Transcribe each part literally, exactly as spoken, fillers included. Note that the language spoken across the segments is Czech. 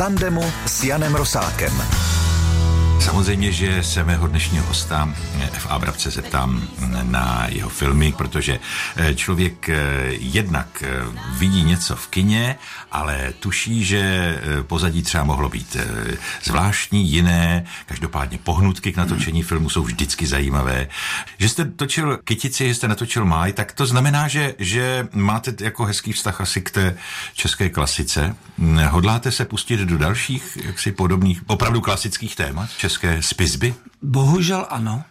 tandemu s Janem Rosákem. Samozřejmě, že se mého dnešního hosta F A Brabce zeptám na jeho filmy, protože člověk jednak vidí něco v kině, ale tuší, že pozadí třeba mohlo být zvláštní, jiné, každopádně pohnutky k natočení filmu jsou vždycky zajímavé. Že jste točil Kytici, že jste natočil Máj, tak to znamená, že, že máte jako hezký vztah asi k té české klasice. Hodláte se pustit do dalších jaksi podobných, opravdu klasických témat české spisby? Bohužel ano.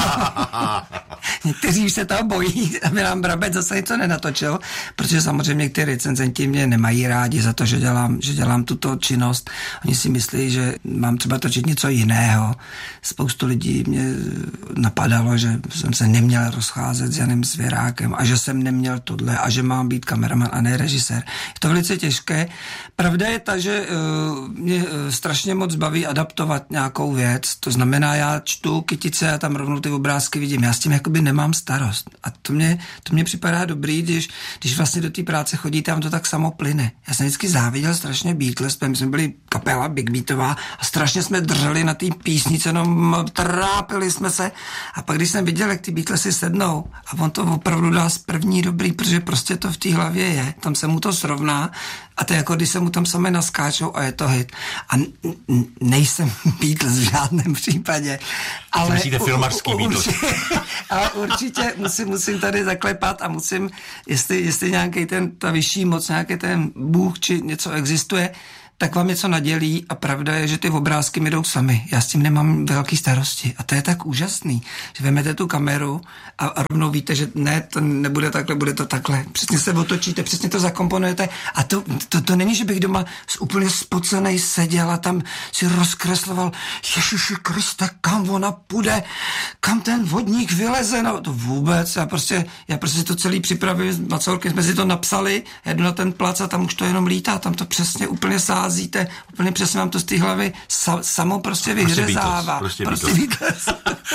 Někteří se toho bojí, aby nám Brabec zase něco nenatočil, protože samozřejmě ty recenzenti mě nemají rádi za to, že dělám, že dělám tuto činnost. Oni si myslí, že mám třeba točit něco jiného. Spoustu lidí mě napadalo, že jsem se neměl rozcházet s Janem Svěrákem a že jsem neměl tohle a že mám být kameraman a ne režisér. Je to velice těžké. Pravda je ta, že uh, mě uh, strašně moc baví adaptovat nějakou věc. To znamená, já čtu Kytice a tam rovnou ty obrázky vidím. Já s tím jakoby nemám starost. A to mě, to mě připadá dobrý, když, když vlastně do té práce chodí, tam to tak samo plyne. Já jsem vždycky záviděl strašně Beatles, my jsme byli kapela Big Beatová a strašně jsme drželi na té písnice, no trápili jsme se. A pak když jsem viděl, jak ty Beatles si sednou a on to opravdu dá z první dobrý, protože prostě to v té hlavě je. Tam se mu to srovná a to je jako když se mu tam sami naskáčou a je to hit. A n- n- nejsem Beatles v žádném případě. Ale myslíte filmařský Beatles? Ale určitě musím, musím tady zaklepat a musím, jestli, jestli nějaký ten, ta vyšší moc, nějaký ten Bůh či něco existuje, tak vám něco nadělí a pravda je, že ty obrázky mi jdou sami. Já s tím nemám velký starosti a to je tak úžasný, že vezmete tu kameru a, a rovnou víte, že ne, to nebude takhle, bude to takhle. Přesně se otočíte, přesně to zakomponujete a to, to, to není, že bych doma úplně spocenej seděl a tam si rozkresloval Ježiši Kriste, kam ona půjde, kam ten vodník vyleze, no to vůbec, já prostě, já prostě to celý připravuji, s Macolkem jsme si to napsali, jedu na ten plac a tam už to jenom lítá, tam to přesně úplně sází. Zíte, úplně přesně vám to z té hlavy sa, samo prostě vyhřezává. Prostě Beatles. Prostě Beatles.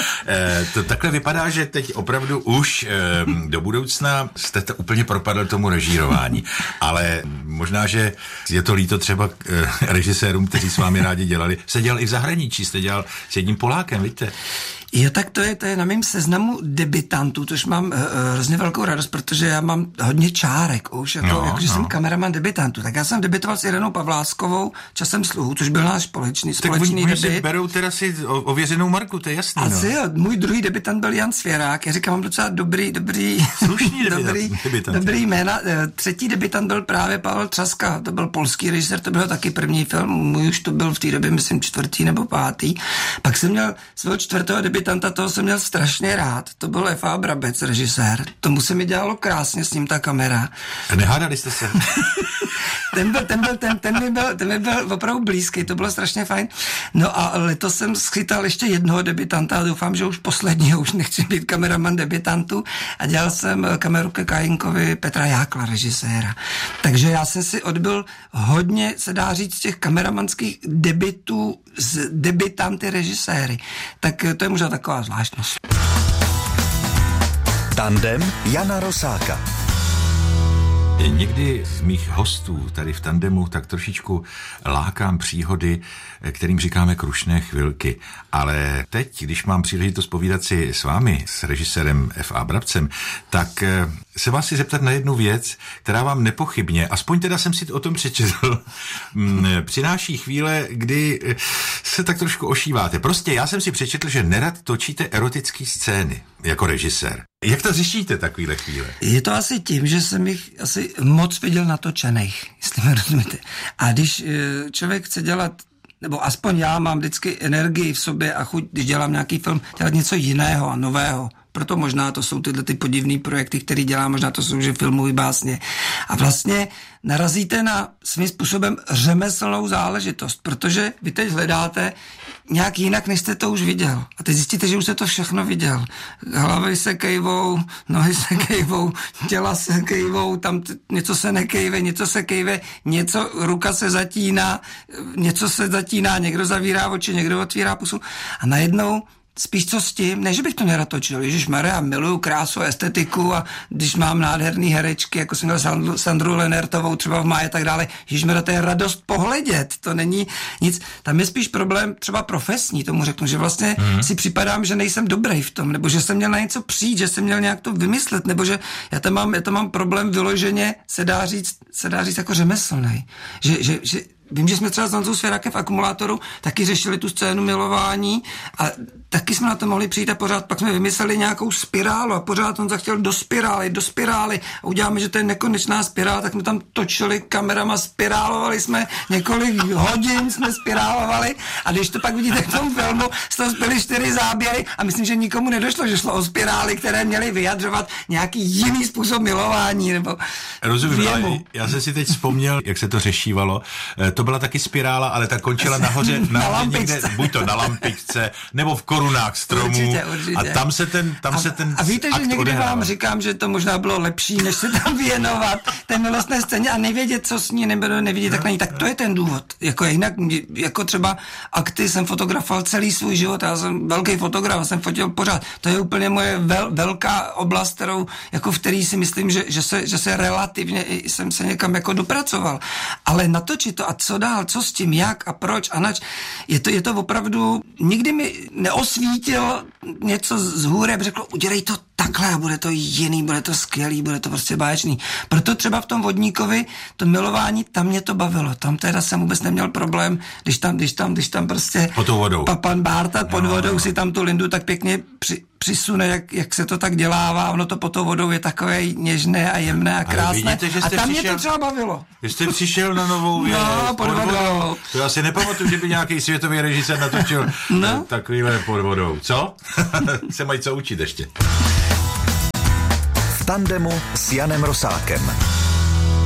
e, to takhle vypadá, že teď opravdu už e, do budoucna jste to úplně propadl tomu režírování. Ale možná, že je to líto třeba e, režisérům, kteří s vámi rádi dělali. Jste dělal i v zahraničí, jste dělal s jedním Polákem, víte? Jo, tak to je, to je na mém seznamu debitantů, tož mám uh, hrozně velkou radost, protože já mám hodně čárek už, jako, no, jako že no. jsem kameraman debitantů. Tak já jsem debitoval s Irenou Pavláskovou Časem sluhu, což byl náš společný, společný tak debit. Tak oni berou teda si ověřenou marku, to je jasný. Asi no. jo, můj druhý debitant byl Jan Svěrák, já říkám, mám docela dobrý, dobrý, slušný dobrý, debitant. dobrý jména. Třetí debitant byl právě Pavel Třaska, to byl polský režisér, to byl taky první film, můj už to byl v té době, myslím, čtvrtý nebo pátý. Pak jsem měl svého čtvrtého debitanta, toho jsem měl strašně rád. To byl F A Brabec, režisér. Tomu se mi dělalo krásně s ním ta kamera. A nehádali jste se? ten, byl, ten, byl, ten, ten, mi byl, ten mi byl opravdu blízký, to bylo strašně fajn. No a letos jsem schytal ještě jednoho debitanta a doufám, že už posledního, už nechci být kameraman debitantu a dělal jsem kameru ke Kajinkovi Petra Jákla, režiséra. Takže já jsem si odbyl hodně, se dá říct, těch kameramanských debitů z debitanty režiséry. Tak to je možná taková zvláštnost. Tandem Jana Rosáka. Někdy z mých hostů tady v tandemu tak trošičku lákám příhody, kterým říkáme krušné chvilky. Ale teď, když mám příležitost povídat si s vámi, s režisérem F A Brabcem, tak se vás si zeptat na jednu věc, která vám nepochybně, aspoň teda jsem si o tom přečetl, přináší chvíle, kdy se tak trošku ošíváte. Prostě já jsem si přečetl, že nerad točíte erotické scény jako režisér. Jak to řešíte takovýhle chvíle? Je to asi tím, že jsem jich asi moc viděl natočených, jestli mi rozumíte. A když člověk chce dělat, nebo aspoň já mám vždycky energii v sobě a chuť, když dělám nějaký film, dělat něco jiného a nového. Proto možná to jsou tyhle ty podivný projekty, které dělám, možná to jsou že filmový básně. A vlastně narazíte na svým způsobem řemeslnou záležitost, protože vy teď hledáte nějak jinak, než jste to už viděl. A teď zjistíte, že už jste to všechno viděl. Hlavy se kejvou, nohy se kejvou, těla se kejvou, tam t- něco se nekejve, něco se kejve, něco, ruka se zatíná, něco se zatíná, někdo zavírá oči, někdo otvírá pusu. A najednou spíš co s tím, ne, že bych to nerad točil. Ježišmarja, miluju krásu, estetiku a když mám nádherný herečky, jako jsem měl Sandru, Sandru Lenertovou třeba v Máji a tak dále, ježišmarja, to je radost pohledět, to není nic. Tam je spíš problém třeba profesní, tomu řeknu, že vlastně hmm. si připadám, že nejsem dobrý v tom, nebo že jsem měl na něco přijít, že jsem měl nějak to vymyslet, nebo že já tam mám, já tam mám problém vyloženě, se dá říct, se dá říct jako řemeslnej. Že, že, že vím, že jsme třeba s Honzou Svěrákem v Akumulátoru taky řešili tu scénu milování a taky jsme na to mohli přijít a pořád pak jsme vymysleli nějakou spirálu a pořád on zachtěl do spirály, do spirály a uděláme, že to je nekonečná spirála, tak jsme tam točili kamerama, spirálovali jsme několik hodin, jsme spirálovali a když to pak vidíte v tom filmu, z toho byly čtyři záběry a myslím, že nikomu nedošlo, že šlo o spirály, které měly vyjadřovat nějaký jiný způsob milování nebo rozumím, ale já jsem si teď vzpomněl, jak se to řešívalo. To byla taky spirála, ale ta končila nahoře, na nahoře někde, buď to na lampičce, nebo v korunách stromů. Určitě, určitě. A tam se ten, tam a, se ten a víte, že někdy odehrával. vám říkám, že to možná bylo lepší, než se tam věnovat té milostné scéně a nevědět, co s ní, nebo nevědět, tak není. Tak to je ten důvod. Jako jinak, jako třeba akty jsem fotografoval celý svůj život, já jsem velký fotograf, jsem fotil pořád. To je úplně moje vel, velká oblast, kterou, jako v který si myslím, že, že, se, že se relativně jsem se někam jako dopracoval. Ale natočit to a co dál, co s tím, jak a proč a nač, je to, je to opravdu, nikdy mi neosvítil něco z hůry a řekl, udělej to takhle a bude to jiný, bude to skvělý, bude to prostě báječný. Proto třeba v tom Vodníkovi to milování, tam mě to bavilo. Tam teda jsem vůbec neměl problém, když tam, když tam, když tam prostě pod tou vodou. Pan Bárta pod no, vodou no. si tam tu Lindu tak pěkně při, přisune, jak, jak se to tak dělává, ono to pod tou vodou je takové něžné a jemné a krásné. Vidíte, že a tam přišel, mě to třeba bavilo. Vy jste přišel na novou věc. No, pod vodou. To já si nepamatuju, že by nějaký světový režisér natočil no? takovýhle pod vodou. Co? Se mají co učit ještě. V tandemu s Janem Rosákem.